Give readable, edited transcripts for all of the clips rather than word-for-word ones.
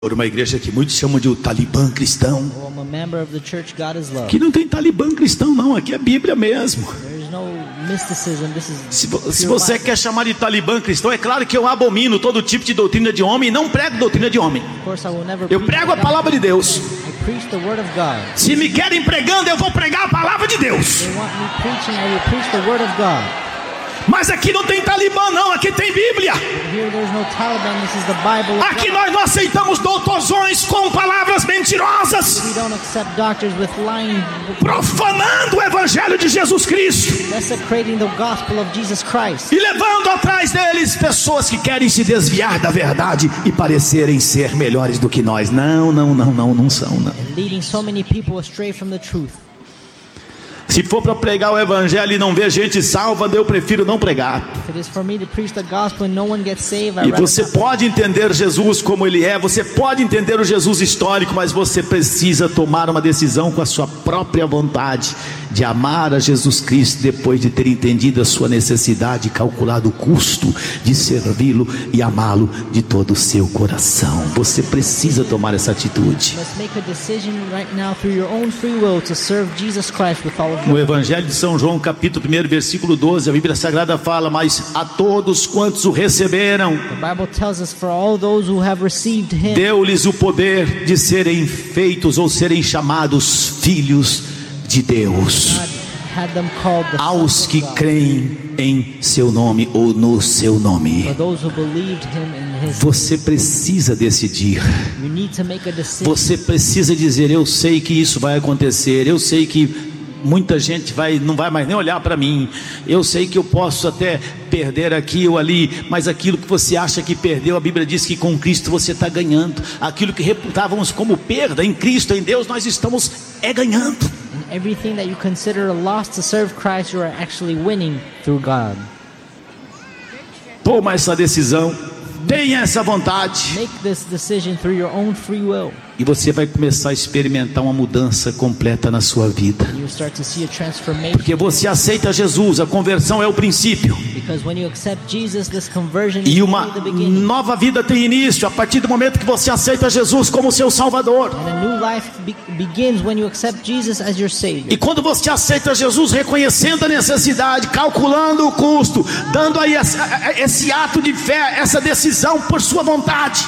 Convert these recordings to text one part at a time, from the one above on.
Por uma igreja que muitos chamam de o Talibã cristão. Que não tem Talibã cristão não, aqui é Bíblia mesmo. Se você quer chamar de Talibã cristão, é claro que eu abomino todo tipo de doutrina de homem e não prego doutrina de homem. Eu prego a palavra de Deus. Se me querem pregando, eu vou pregar a palavra de Deus. Mas aqui não tem Talibã não, aqui tem Bíblia. Aqui nós não aceitamos doutozões com palavras mentirosas, profanando o Evangelho de Jesus Cristo e levando atrás deles pessoas que querem se desviar da verdade e parecerem ser melhores do que nós. Não são não. Se for para pregar o Evangelho e não ver gente salva, eu prefiro não pregar. E você pode entender Jesus como Ele é, você pode entender o Jesus histórico, mas você precisa tomar uma decisão com a sua própria vontade de amar a Jesus Cristo depois de ter entendido a sua necessidade e calculado o custo de servi-lo e amá-lo de todo o seu coração. Você precisa tomar essa atitude. No Evangelho de São João, capítulo 1, versículo 12, a Bíblia Sagrada fala: mas a todos quantos o receberam, deu-lhes o poder de serem feitos ou serem chamados filhos de Deus, aos que creem em seu nome ou no seu nome. Você precisa decidir. Você precisa dizer: eu sei que isso vai acontecer, eu sei que muita gente não vai mais nem olhar para mim, eu sei que eu posso até perder aqui ou ali, mas aquilo que você acha que perdeu, a Bíblia diz que com Cristo você está ganhando. Aquilo que reputávamos como perda, em Cristo, em Deus, nós estamos ganhando. Everything that you consider a loss to serve Christ, you are actually winning through God. Toma essa decisão, tenha essa vontade. Make this decision through your own free will. E você vai começar a experimentar uma mudança completa na sua vida. Porque você aceita Jesus, a conversão é o princípio. E uma nova vida tem início a partir do momento que você aceita Jesus como seu Salvador. E quando você aceita Jesus reconhecendo a necessidade, calculando o custo, dando aí esse ato de fé, essa decisão por sua vontade,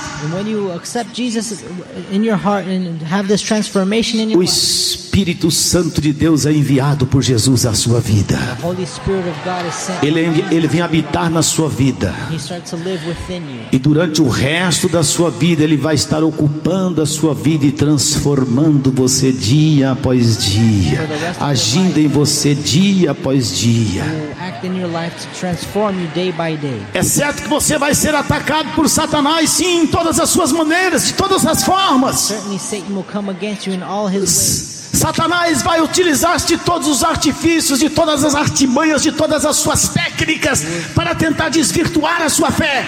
o Espírito Santo de Deus é enviado por Jesus à sua vida. Ele vem habitar na sua vida. E durante o resto da sua vida Ele vai estar ocupando a sua vida e transformando você dia após dia, agindo em você dia após dia. É certo que você vai ser atacado por Satanás, sim, em todas as suas maneiras, de todas as formas. Satanás vai utilizar-se de todos os artifícios, de todas as artimanhas, de todas as suas técnicas para tentar desvirtuar a sua fé.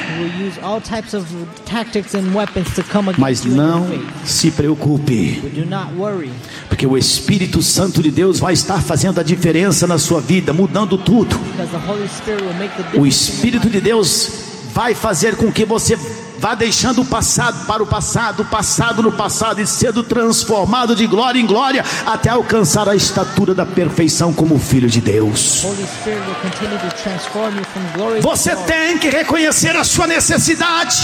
Mas não se preocupe, porque o Espírito Santo de Deus vai estar fazendo a diferença na sua vida, mudando tudo. O Espírito de Deus vai fazer com que você vá deixando o passado para o passado no passado, e sendo transformado de glória em glória até alcançar a estatura da perfeição como filho de Deus. Você tem que reconhecer a sua necessidade.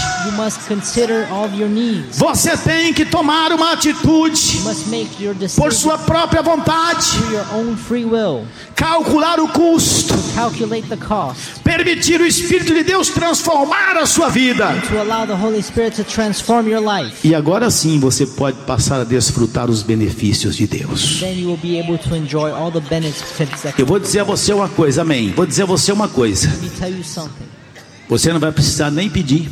Você tem que tomar uma atitude por sua própria vontade, calcular o custo, permitir o Espírito de Deus transformar a sua vida. E agora sim você pode passar a desfrutar os benefícios de Deus. Eu vou dizer a você uma coisa, amém. Vou dizer a você uma coisa. Você não vai precisar nem pedir.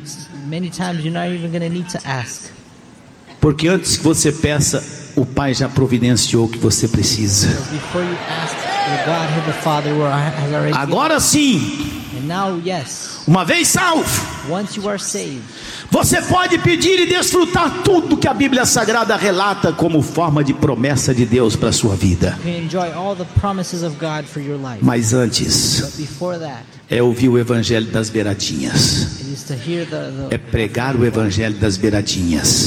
Porque antes que você peça, o Pai já providenciou o que você precisa. Agora sim, Now, yes, Uma vez salvo, once you are saved, você pode pedir e desfrutar tudo que a Bíblia Sagrada relata como forma de promessa de Deus para a sua vida. you can enjoy all the promises of God for your life. Mas antes, But before that, é ouvir o evangelho das beiradinhas. it is to hear É pregar o evangelho das beiradinhas.